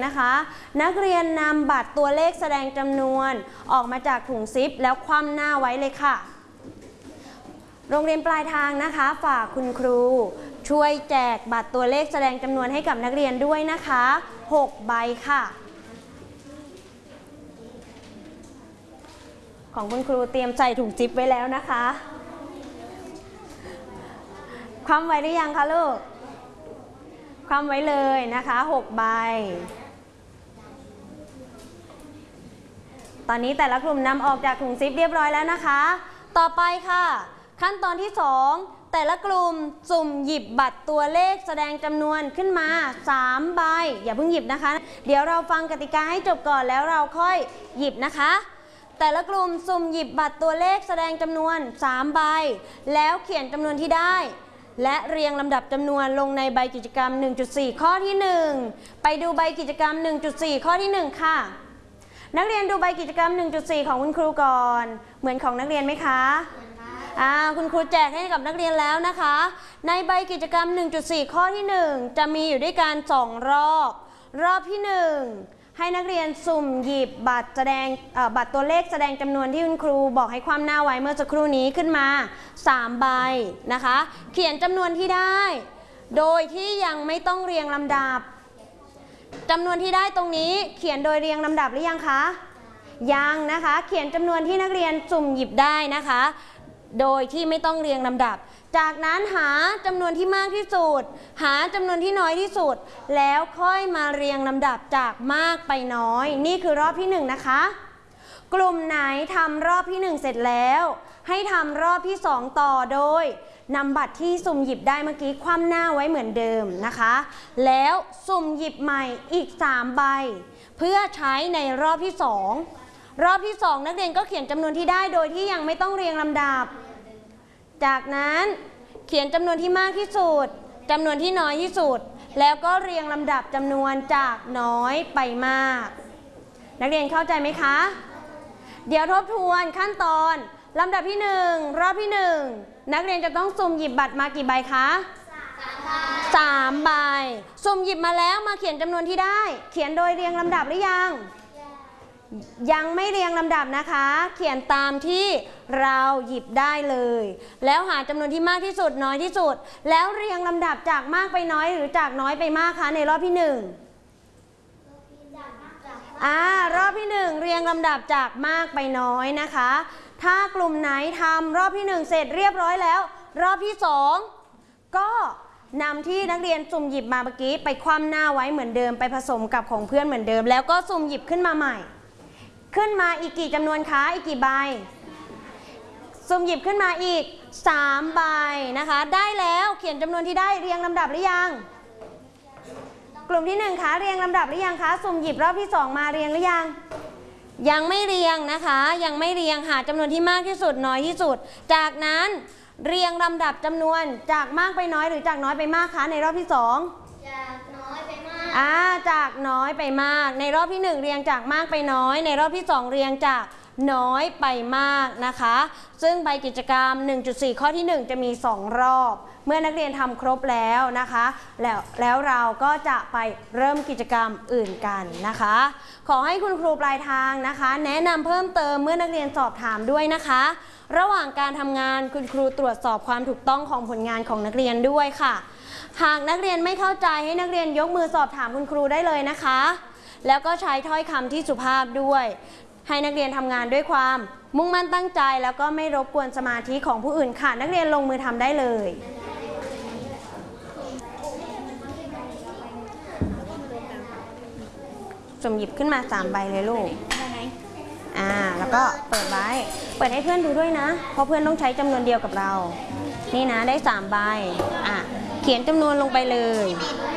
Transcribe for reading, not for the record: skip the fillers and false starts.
นะคะนักเรียนนำบัตรตัวเลขแสดงจำนวนออกมาจากถุงซิปแล้วคว่ำหน้าไว้เลยค่ะโรงเรียนปลายทางนะคะฝากคุณครูช่วยแจกบัตรตัวเลขแสดงจำนวนให้กับนักเรียนด้วยนะคะ6ใบค่ะของคุณครูเตรียมใส่ถุงซิปไว้แล้วนะคะคว่ำไว้หรือยังคะลูกคว่ำไว้เลยนะคะ6ใบตอนนี้แต่ละกลุ่มนำออกจากถุงซิปเรียบร้อยแล้วนะคะต่อไปค่ะขั้นตอนที่2แต่ละกลุ่มสุ่มหยิบบัตรตัวเลขแสดงจำนวนขึ้นมา3ใบอย่าเพิ่งหยิบนะคะเดี๋ยวเราฟังกติกาให้จบก่อนแล้วเราค่อยหยิบนะคะแต่ละกลุ่มสุ่มหยิบบัตรตัวเลขแสดงจำนวน3ใบแล้วเขียนจำนวนที่ได้และเรียงลำดับจำนวนลงในใบกิจกรรม 1.4 ข้อที่1ไปดูใบกิจกรรม 1.4 ข้อที่1ค่ะนักเรียนดูใบกิจกรรม 1.4 ของคุณครูก่อนเหมือนของนักเรียนไหมคะคุณครูแจกให้กับนักเรียนแล้วนะคะในใบกิจกรรม 1.4 ข้อที่1จะมีอยู่ด้วยกัน2รอบที่1ให้นักเรียนสุ่มหยิบบัตรตัวเลขแสดงจำนวนที่คุณครูบอกให้คว่ำหน้าไว้เมื่อสักครู่นี้ขึ้นมา3ใบนะคะเขียนจำนวนที่ได้โดยที่ยังไม่ต้องเรียงลำดับจำนวนที่ได้ตรงนี้เขียนโดยเรียงลำดับหรือยังคะยังนะคะเขียนจำนวนที่นักเรียนสุ่มหยิบได้นะคะโดยที่ไม่ต้องเรียงลำดับจากนั้นหาจำนวนที่มากที่สุดหาจำนวนที่น้อยที่สุดแล้วค่อยมาเรียงลำดับจากมากไปน้อยนี่คือรอบที่1นะคะกลุ่มไหนทำรอบที่1เสร็จแล้วให้ทำรอบที่2ต่อโดยนำบัตรที่สุ่มหยิบได้เมื่อกี้คว่ำหน้าไว้เหมือนเดิมนะคะแล้วสุ่มหยิบใหม่อีก3ใบเพื่อใช้ในรอบที่2รอบที่2นักเรียนก็เขียนจำนวนที่ได้โดยที่ยังไม่ต้องเรียงลำดับจากนั้นเขียนจำนวนที่มากที่สุดจำนวนที่น้อยที่สุดแล้วก็เรียงลำดับจำนวนจากน้อยไปมากนักเรียนเข้าใจไหมคะเดี๋ยวทบทวนขั้นตอนลำดับที่1รอบที่1นักเรียนจะต้องสุ่มหยิบบัตรมากี่ใบคะ3ใบสุ่มหยิบมาแล้วมาเขียนจำนวนที่ได้เขียนโดยเรียงลำดับหรือยังไม่เรียงลำดับนะคะเขียนตามที่เราหยิบได้เลยแล้วหาจำนวนที่มากที่สุดน้อยที่สุดแล้วเรียงลำดับจากมากไปน้อยหรือจากน้อยไปมากคะในรอบที่1รอบที่1เรียงลำดับจากมากไปน้อยนะคะถ้ากลุ่มไหนทำรอบที่1เสร็จเรียบร้อยแล้วรอบที่2ก็นำที่นักเรียนสุ่มหยิบมาเมื่อกี้ไปคว่ำหน้าไว้เหมือนเดิมไปผสมกับของเพื่อนเหมือนเดิมแล้วก็สุ่มหยิบขึ้นมาใหม่ขึ้นมาอีกกี่จำนวนคะอีกกี่ใบสุ่มหยิบขึ้นมาอีก3ใบนะคะได้แล้วเขียนจำนวนที่ได้เรียงลำดับหรือยังกลุ่มที่1คะเรียงลำดับหรือยังคะสุ่มหยิบรอบที่2มาเรียงหรือยังไม่เรียงนะคะยังไม่เรียงหาจำนวนที่มากที่สุดน้อยที่สุดจากนั้นเรียงลำดับจำนวนจากมากไปน้อยหรือจากน้อยไปมากคะในรอบที่2จากน้อยไปมากจากน้อยไปมากในรอบที่1เรียงจากมากไปน้อยในรอบที่2เรียงจากน้อยไปมากนะคะซึ่งใบกิจกรรม 1.4 ข้อที่1จะมี2รอบเมื่อนักเรียนทำครบแล้วนะคะแล้วเราก็จะไปเริ่มกิจกรรมอื่นกันนะคะขอให้คุณครูปลายทางนะคะแนะนำเพิ่มเติมเมื่อนักเรียนสอบถามด้วยนะคะระหว่างการทำงานคุณครูตรวจสอบความถูกต้องของผลงานของนักเรียนด้วยค่ะหากนักเรียนไม่เข้าใจให้นักเรียนยกมือสอบถามคุณครูได้เลยนะคะแล้วก็ใช้ถ้อยคำที่สุภาพด้วยให้นักเรียนทำงานด้วยความมุ่งมั่นตั้งใจแล้วก็ไม่รบกวนสมาธิของผู้อื่นค่ะนักเรียนลงมือทำได้เลยสุ่มหยิบขึ้นมา3ใบเลยลูกแล้วก็เปิดไว้เปิดให้เพื่อนดูด้วยนะเพราะเพื่อนต้องใช้จำนวนเดียวกับเรานี่นะได้3ใบเขียนจำนวนลงไปเลย